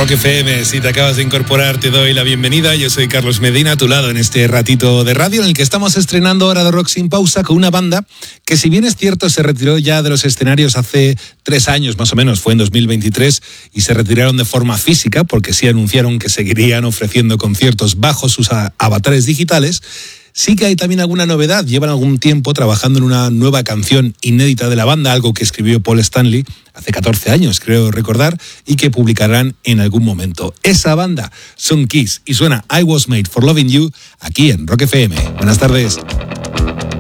Rock FM, si te acabas de incorporar te doy la bienvenida. Yo soy Carlos Medina, a tu lado en este ratito de radio en el que estamos estrenando Hora de Rock sin pausa con una banda que, si bien es cierto, se retiró ya de los escenarios hace 3 años más o menos, fue en 2023, y se retiraron de forma física porque sí anunciaron que seguirían ofreciendo conciertos bajo sus avatares digitales. Sí que hay también alguna novedad. Llevan algún tiempo trabajando en una nueva canción inédita de la banda, algo que escribió Paul Stanley hace 14 años, creo recordar, y que publicarán en algún momento. Esa banda son Kiss y suena I Was Made for Loving You aquí en Rock FM. Buenas tardes.